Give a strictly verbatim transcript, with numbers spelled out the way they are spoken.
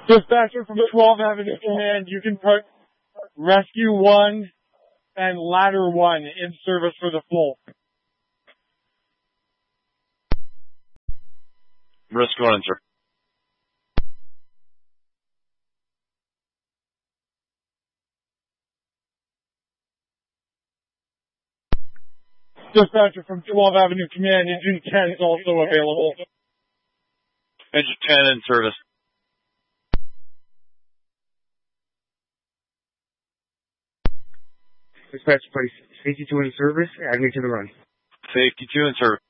Dispatcher from twelve Avenue Command, you can put Rescue one and Ladder one in service for the full. Rescue one, sir. Dispatcher from twelve Avenue Command, Engine ten is also available. Engine ten in service. Dispatch, place safety two in service, add me to the run. Safety two in service.